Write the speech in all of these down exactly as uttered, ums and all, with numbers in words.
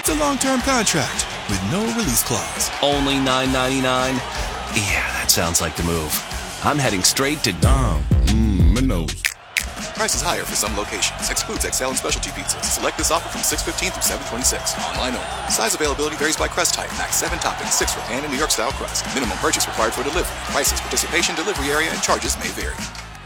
It's a long-term contract with no release clause. Only nine ninety-nine? Yeah, that sounds like the move. I'm heading straight to Dom. Mmm, Minnows. Prices higher for some locations. Excludes X L and specialty pizzas. Select this offer from six fifteen through seven twenty-six. Online only. Size availability varies by crust type. Max seven toppings, six for pan and New York style crust. Minimum purchase required for delivery. Prices, participation, delivery area, and charges may vary.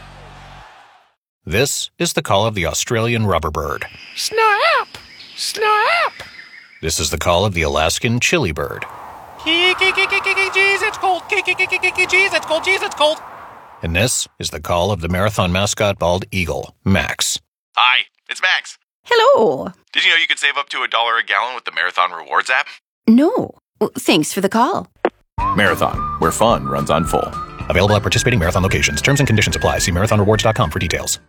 This is the call of the Australian rubber bird. Snap! Snap! This is the call of the Alaskan chili bird. Jeez, it's cold. Jeez, it's cold. Jeez, it's cold. And this is the call of the marathon mascot bald eagle, Max. Hi, it's Max. Hello. Did you know you could save up to a dollar a gallon with the Marathon Rewards app? No. Well, thanks for the call. Marathon, where fun runs on full. Available at participating Marathon locations. Terms and conditions apply. See marathon rewards dot com for details.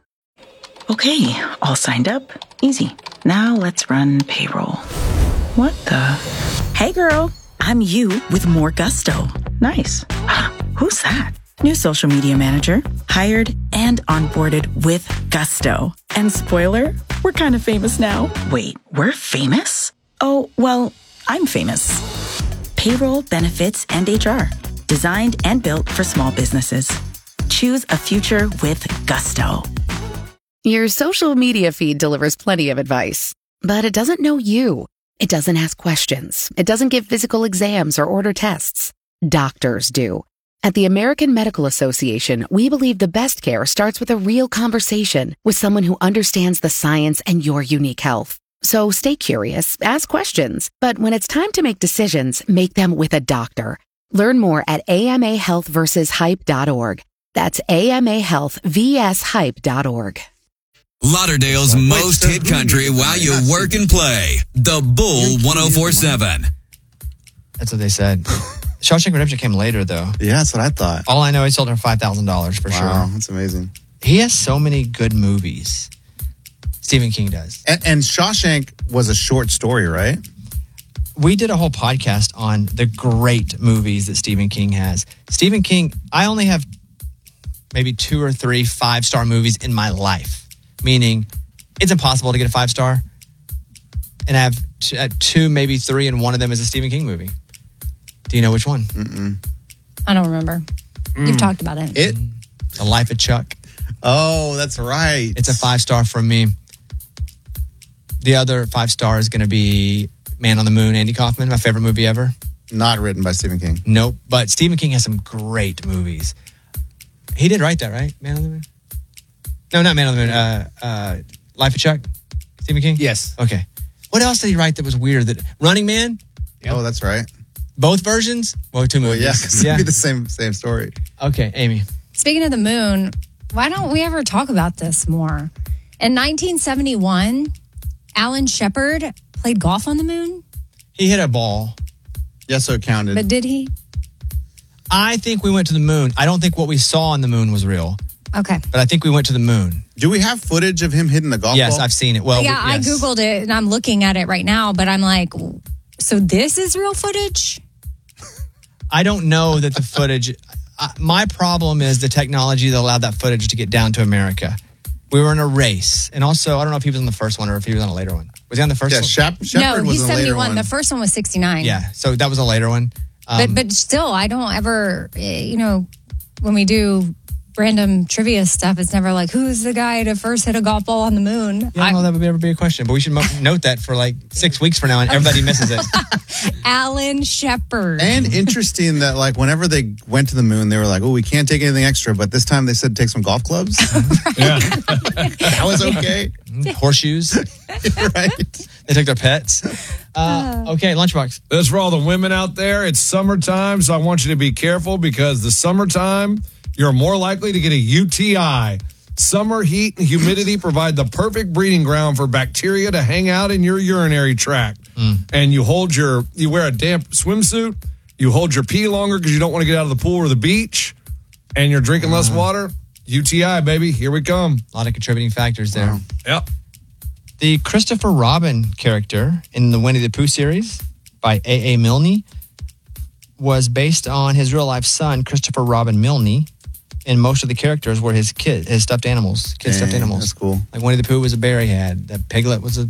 Okay, all signed up. Easy. Now let's run payroll. What the? Hey girl, I'm you with more gusto. Nice. Who's that? New social media manager. Hired and onboarded with gusto. And spoiler, we're kind of famous now. Wait, we're famous? Oh, well, I'm famous. Payroll, benefits, and H R. Designed and built for small businesses. Choose a future with gusto. Your social media feed delivers plenty of advice, but it doesn't know you. It doesn't ask questions. It doesn't give physical exams or order tests. Doctors do. At the American Medical Association, we believe the best care starts with a real conversation with someone who understands the science and your unique health. So stay curious, ask questions, but when it's time to make decisions, make them with a doctor. Learn more at A M A health versus hype dot org. That's A M A health versus hype dot org. Lauderdale's most hit country while you work and play. The Bull ten forty-seven. That's what they said. Shawshank Redemption came later, though. Yeah, that's what I thought. All I know, he sold her five thousand dollars for wow, sure. Wow, that's amazing. He has so many good movies. Stephen King does. And, and Shawshank was a short story, right? We did a whole podcast on the great movies that Stephen King has. Stephen King, I only have maybe two or three five-star movies in my life. Meaning, it's impossible to get a five-star. And I have two, two, maybe three, and one of them is a Stephen King movie. Do you know which one? Mm-mm. I don't remember. Mm. You've talked about it. It? The Life of Chuck. Oh, that's right. It's a five-star from me. The other five-star is going to be Man on the Moon, Andy Kaufman, my favorite movie ever. Not written by Stephen King. Nope. But Stephen King has some great movies. He did write that, right? Man on the Moon? No, not Man on the Moon. Uh, uh, Life of Chuck? Stephen King? Yes. Okay. What else did he write that was weird? That Running Man? Yep. Oh, that's right. Both versions? Well, two movies. Well, yeah, because yeah. it'd be the same, same story. Okay, Amy. Speaking of the moon, why don't we ever talk about this more? In nineteen seventy-one, Alan Shepard played golf on the moon. He hit a ball. Yes, so it counted. But did he? I think we went to the moon. I don't think what we saw on the moon was real. Okay. But I think we went to the moon. Do we have footage of him hitting the golf yes, ball? Yes, I've seen it. Well, yeah, we, yes. I Googled it and I'm looking at it right now, but I'm like, so this is real footage? I don't know that the footage... uh, my problem is the technology that allowed that footage to get down to America. We were in a race. And also, I don't know if he was on the first one or if he was on a later one. Was he on the first yeah, one? Shep- Shepard no, was he's a later seventy-one. one. The first one was sixty-nine. Yeah, so that was a later one. Um, but but still, I don't ever, you know, when we do random trivia stuff, it's never like, who's the guy to first hit a golf ball on the moon? Yeah, I don't know that would ever be a question, but we should mo- note that for like six weeks from now and everybody misses it. Alan Shepard. And interesting that like whenever they went to the moon, they were like, oh, we can't take anything extra. But this time they said take some golf clubs. Yeah. That was okay. Horseshoes. Right. They took their pets. Uh, okay, Lunchbox. That's for all the women out there. It's summertime, so I want you to be careful because the summertime, you're more likely to get a U T I. Summer heat and humidity provide the perfect breeding ground for bacteria to hang out in your urinary tract. Mm. And you hold your, you wear a damp swimsuit, you hold your pee longer because you don't want to get out of the pool or the beach, and you're drinking less water. U T I, baby. Here we come. A lot of contributing factors there. Wow. Yep. The Christopher Robin character in the Winnie the Pooh series by A A. Milne was based on his real-life son, Christopher Robin Milne, and most of the characters were his kid, his stuffed animals, kid stuffed animals. That's cool. Like Winnie the Pooh was a bear he had. That Piglet was a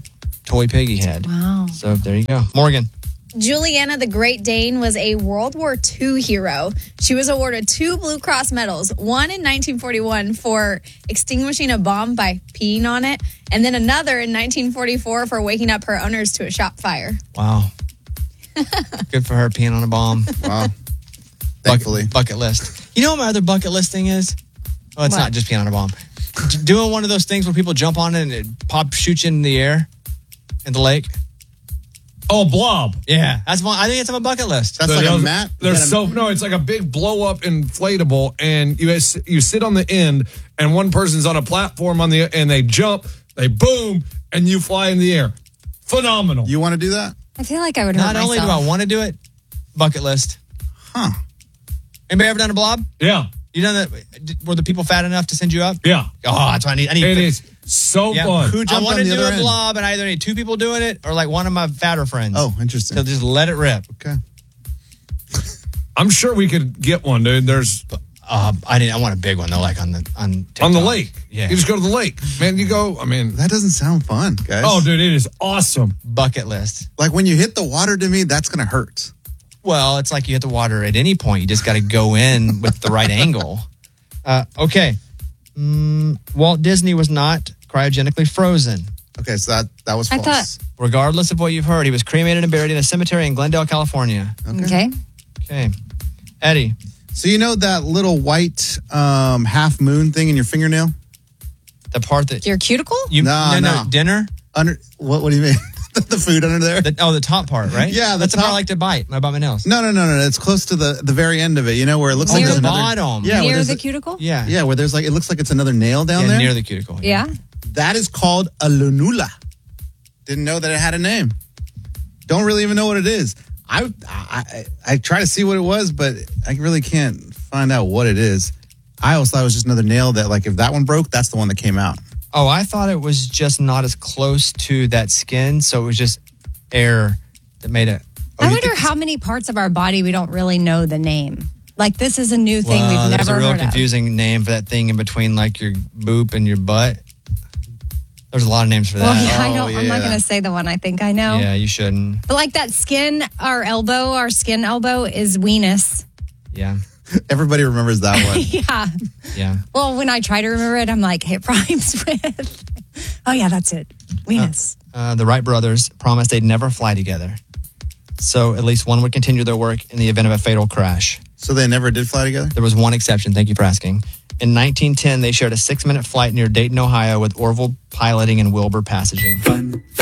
toy piggy head. Wow. So there you go. Morgan. Juliana the Great Dane was a World War Two hero. She was awarded two Blue Cross medals, one in nineteen forty-one for extinguishing a bomb by peeing on it, and then another in nineteen forty-four for waking up her owners to a shop fire. Wow. Good for her, peeing on a bomb. Wow. Thankfully. Bucket, bucket list. You know what my other bucket list thing is? Oh, it's What? not just peeing on a bomb. Doing one of those things where people jump on it and it pop shoots you in the air in the lake. Oh, blob. Yeah, that's one. I think it's on my bucket list. That's like a mat? There's Is that a- so no, it's like a big blow up inflatable, and you you sit on the end, and one person's on a platform on the, and they jump, they boom, and you fly in the air. Phenomenal. You want to do that? I feel like I would hurt Not only do myself. I want to do it, bucket list. Huh. Anybody ever done a blob? Yeah. You done that? Were the people fat enough to send you up? Yeah. Oh, that's what I need. I need. It is so Yeah. fun. Who I jumped want on to the do other a end? blob, and I either need two people doing it or like one of my fatter friends. Oh, interesting. So just let it rip. Okay. I'm sure we could get one, dude. There's Uh, I didn't. I want a big one though, like on the on TikTok. on the lake. Yeah. You just go to the lake, man. You go. I mean, That doesn't sound fun, guys. oh, dude, it is awesome. Bucket list. Like when you hit the water to me, that's going to hurt. Well, it's like you hit the water at any point. You just got to go in with the right angle. Uh, okay. Mm, Walt Disney was not cryogenically frozen. Okay, so that, that was I false. Regardless of what you've heard, he was cremated and buried in a cemetery in Glendale, California. Okay. Okay. Eddie. So you know that little white um, half moon thing in your fingernail? The part that Your cuticle? you No, no, no, no. dinner. Under what? What do you mean? The food under there? The, oh, the top part, right? Yeah, the that's the part I top- like to bite. I bite my nails. No, no, no, no. It's close to the, the very end of it. You know where it looks Oh, like the there's another bottom. Yeah, where Near there's the a- cuticle? Yeah. Yeah, where there's like it looks like it's another nail down Yeah, there. near the cuticle. Yeah. That is called a lunula. Didn't know that it had a name. Don't really even know what it is. I, I I try to see what it was, but I really can't find out what it is. I always thought it was just another nail that, like, if that one broke, that's the one that came out. Oh, I thought it was just not as close to that skin, so it was just air that made it. Oh, I you wonder think- how many parts of our body we don't really know the name. Like, this is a new thing Well, we've there's never a real heard confusing name for that thing in between, like your boop and your butt. There's a lot of names for of. Well, that. yeah, I Oh, don't, I'm not yeah. going to say the one I think I know. Yeah, you shouldn't. But like that skin, our elbow, our skin elbow is weenus. Yeah, Everybody remembers that one. Yeah. yeah. Well, when I try to remember it, I'm like, it rhymes with. Oh, yeah, that's it. Weenus. Uh, the Wright brothers promised they'd never fly together, so at least one would continue their work in the event of a fatal crash. So they never did fly together? There was one exception. Thank you for asking. In nineteen ten, they shared a six-minute flight near Dayton, Ohio, with Orville piloting and Wilbur passaging.